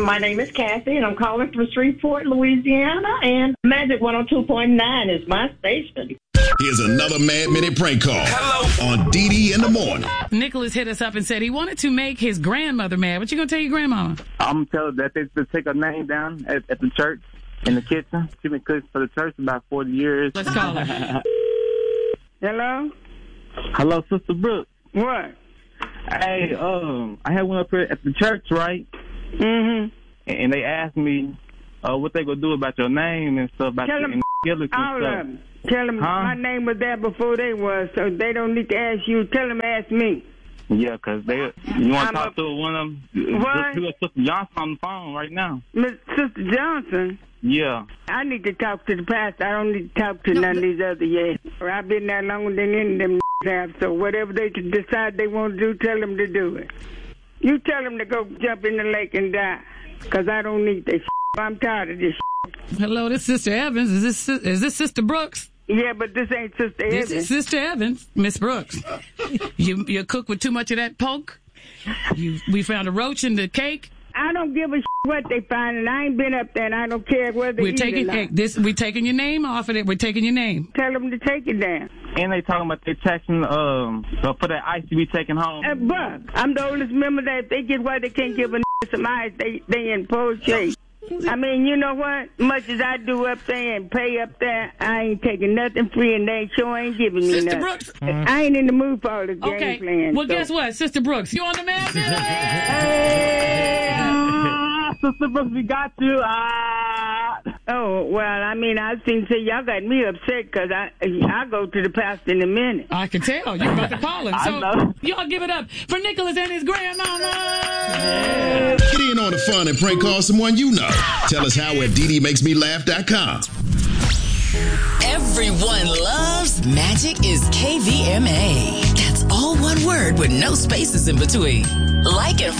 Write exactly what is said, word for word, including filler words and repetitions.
My name is Kathy, and I'm calling from Shreveport, Louisiana, and Magic one oh two point nine is my station. Here's another Mad Minute prank call. Hello. On Dee Dee in the morning. Nicholas hit us up and said he wanted to make his grandmother mad. What you gonna tell your grandmama? I'm gonna tell her that they to take her name down at, at the church in the kitchen. She's been cooking for the church about forty years. Let's call her. Hello? Hello, Sister Brooks. What? Hey, um, I had one up here at the church, right? Mm-hmm. And they asked me uh, what they gonna do about your name and stuff about Tell your them and all stuff. of them. Tell them Huh? my name was there before they was, so they don't need to ask you. Tell them to ask me. Yeah, because they, you want I'm to talk a- to one of them? What? We got Sister Johnson on the phone right now. Miss Sister Johnson, Yeah. I need to talk to the pastor. I don't need to talk to No, none of but- these other yet. I've been there longer than any of them have, so whatever they decide they want to do, tell them to do it. You tell them to go jump in the lake and die, because I don't need this. I'm tired of this. Hello, this is Sister Evans. Is this is this Sister Brooks? Yeah, but this ain't Sister This Evans. is Sister Evans, Miss Brooks. You you cook with too much of that poke. You we found a roach in the cake. I don't give a what they find, and I ain't been up there, and I don't care whether they We're eat taking or not. eh, this. We're taking your name off of it. We're taking your name. Tell them to take it down. And they talking about they taxing um uh, for that ice to be taken home. Uh, but I'm the oldest member that if they get why they can't give a some ice, they they in poor shape. I mean, you know what? Much as I do up there and pay up there, I ain't taking nothing free, and they sure ain't giving me Sister nothing. Brooks. I ain't in the mood for all the game Okay. playing. Well, so. guess what, Sister Brooks? You on the Mad Minute? Ah, Sister Brooks, we got you. Ah. Oh, well, I mean, I seem to y'all got me upset because I I go to the pastor in a minute. I can tell you're about to call him. I So know. y'all give it up for Nicholas and his grandmama. Get in on the fun and prank call someone you know. Tell us how at Dee Dee Makes Me Laugh dot com. Everyone loves Magic is K V M A. That's all one word with no spaces in between. Like and